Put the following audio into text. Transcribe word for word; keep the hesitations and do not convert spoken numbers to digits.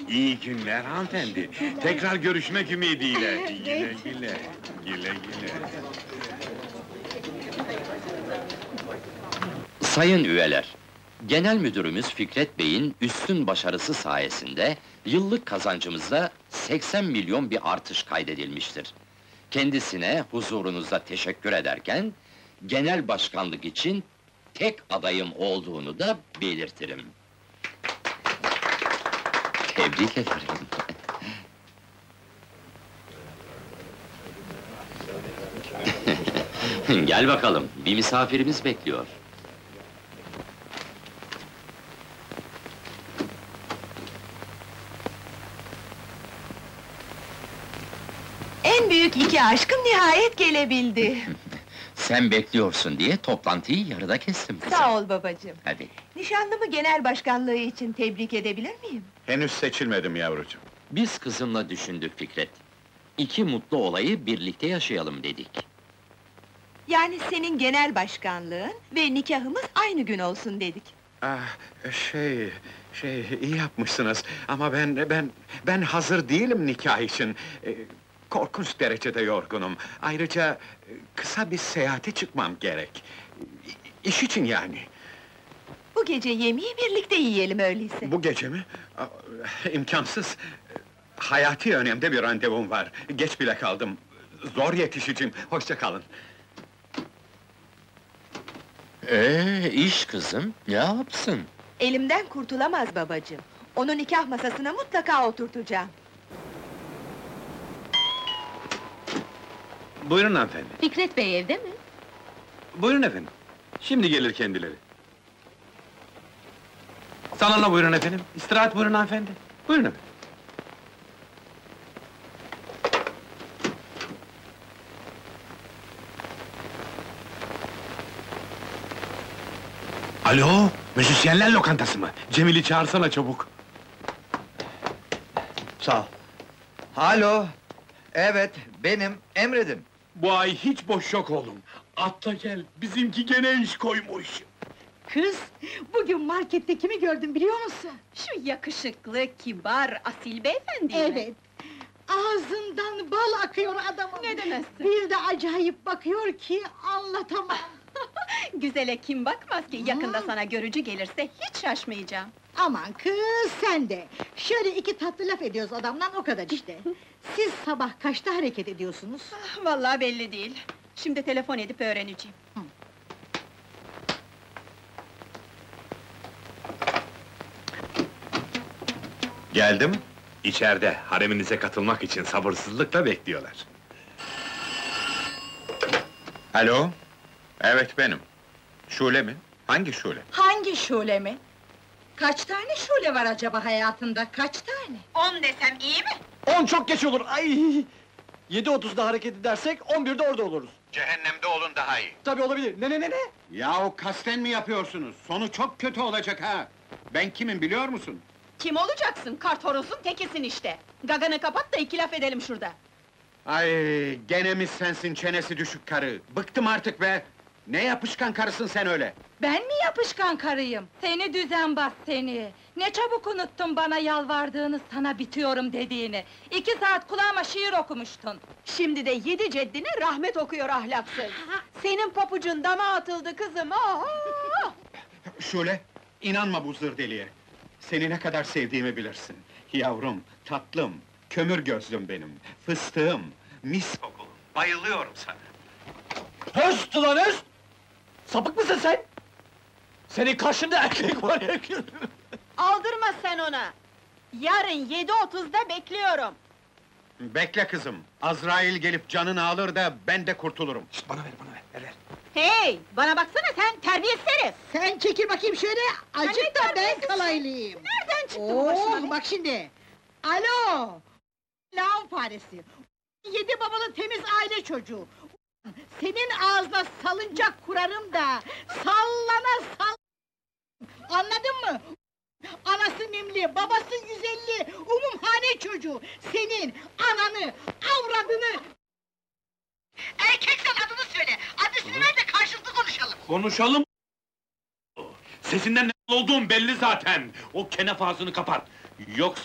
İyi günler hanımefendi. Tekrar görüşmek ümidiyle. Güle güle. Güle güle. Sayın üyeler, Genel Müdürümüz Fikret Bey'in üstün başarısı sayesinde yıllık kazancımızda seksen milyon bir artış kaydedilmiştir. Kendisine huzurunuzda teşekkür ederken, genel başkanlık için tek adayım olduğunu da belirtirim. Tebrik ederim. Gel bakalım, bir misafirimiz bekliyor. En büyük iki aşkım nihayet gelebildi. Sen bekliyorsun diye toplantıyı yarıda kestim kızım. Sağ ol babacığım. Hadi. Nişanlımı genel başkanlığı için tebrik edebilir miyim? Henüz seçilmedim yavrucuğum. Biz kızımla düşündük Fikret. İki mutlu olayı birlikte yaşayalım dedik. Yani senin genel başkanlığın ve nikahımız aynı gün olsun dedik. Ah, şey, şey, iyi yapmışsınız ama ben, ben, ben hazır değilim nikah için. Ee, korkunç derecede yorgunum. Ayrıca e, kısa bir seyahate çıkmam gerek. İ- İş için yani. Bu gece yemeği birlikte yiyelim öyleyse. Bu gece mi? Aa, İmkansız. Hayati önemde bir randevum var. Geç bile kaldım. Zor yetişeceğim. Hoşça kalın. Ee, iş kızım, ne yapsın? Elimden kurtulamaz babacığım. Onu nikah masasına mutlaka oturtacağım. Buyurun hanımefendi. Fikret Bey evde mi? Buyurun efendim. Şimdi gelir kendileri. Salona buyurun efendim. İstirahat buyurun hanımefendi. Buyurun efendim. Alo, müzisyenler lokantası mı? Cemil'i çağırsana çabuk. Sağ ol. Alo, evet, benim, emredin. Bu ay hiç boş yok oğlum. Atla gel, bizimki gene iş koymuş. Kız, bugün markette kimi gördüm biliyor musun? Şu yakışıklı, kibar, asil beyefendi mi? Evet. Ağzından bal akıyor adamın. Ne demezsin? Bir de acayip bakıyor ki anlatamam. Güzele kim bakmaz ki, yakında sana görücü gelirse hiç şaşmayacağım. Aman kız sen de! Şöyle iki tatlı laf ediyoruz adamdan o kadar işte. Siz sabah kaçta hareket ediyorsunuz? Ah, vallahi belli değil. Şimdi telefon edip öğreneceğim. Geldim. İçeride, hareminize katılmak için sabırsızlıkla bekliyorlar. Alo? Evet benim. Şule mi? Hangi Şule? Hangi şule mi? Kaç tane şule var acaba hayatında, kaç tane? On desem iyi mi? On çok geç olur, ay! Yedi otuzda hareket edersek, on birde orada oluruz. Cehennemde olun daha iyi. Tabii olabilir, ne ne ne ne? Yahu kasten mi yapıyorsunuz? Sonu çok kötü olacak ha! Ben kimim biliyor musun? Kim olacaksın? Kartorozun tekisin işte! Gaganı kapat da iki laf edelim şurada! Ay, gene mi sensin çenesi düşük karı? Bıktım artık be! Ne yapışkan karısın sen öyle? Ben mi yapışkan karıyım? Seni düzenbaz seni! Ne çabuk unuttun bana yalvardığını, sana bitiyorum dediğini! İki saat kulağıma şiir okumuştun! Şimdi de yedi ceddine rahmet okuyor ahlaksız! Senin papucun dama atıldı kızım, oho! Şule, inanma bu zırdeliye! Seni ne kadar sevdiğimi bilirsin. Yavrum, tatlım, kömür gözlüm benim, fıstığım, mis kokulum, bayılıyorum sana! Höst ulan höst! Sapık mısın sen? Senin karşında erkek var ya! Aldırma sen ona! Yarın yedi otuzda bekliyorum! Bekle kızım, Azrail gelip canını alır da ben de kurtulurum. Şişt, bana ver, bana ver, ver, ver! Hey! Bana baksana sen, terbiyesiz herif! Sen çekil bakayım şöyle, acık da ben terbiyesiz kalaylıyım! Nereden çıktı bu başına? Oh, bak şimdi! Alo! Lav faresi! Yedi babalı temiz aile çocuğu! Senin ağzına salıncak kurarım da, sallana sall... Anladın mı? Anası mimli, babası yüz elli, umumhane çocuğu! Senin ananı, avradını... Erkeksen adını söyle, adresini ver de karşılıklı konuşalım! Konuşalım! Sesinden ne olduğum belli zaten! O kenef ağzını kapat! Yoksa